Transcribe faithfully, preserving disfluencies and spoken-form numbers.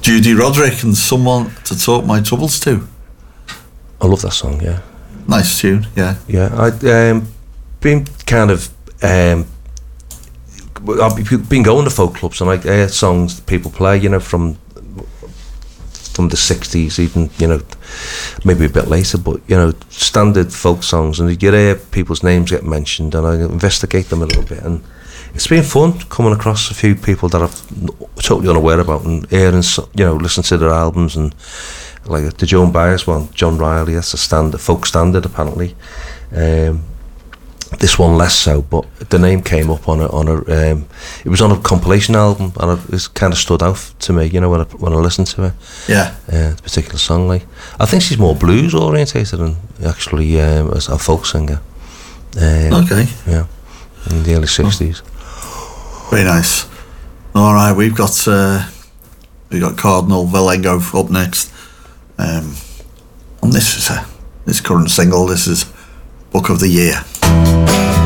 Judy Roderick and Someone to Talk My Troubles To. I love that song, yeah. Nice tune, yeah. Yeah, I've um, been kind of... Um, I've been going to folk clubs and I hear songs that people play, you know, from from the sixties, even, you know, maybe a bit later, but, you know, standard folk songs, and you hear people's names get mentioned, and I investigate them a little bit, and it's been fun coming across a few people that I'm totally unaware about, and hearing, you know, listen to their albums, and like the Joan Baez one, John Riley, that's a standard, folk standard apparently. Um, this one less so, but the name came up on a on a um, it was on a compilation album, and it was kind of stood out to me, you know, when I when I listened to it. Yeah, uh, the particular song, like I think she's more blues orientated than actually um, as a folk singer. Um, okay. Yeah, in the early sixties. Oh. Very nice. All right, we've got uh, we got Cardinal Valengo up next, um, and this is a this current single. This is Book of the Year.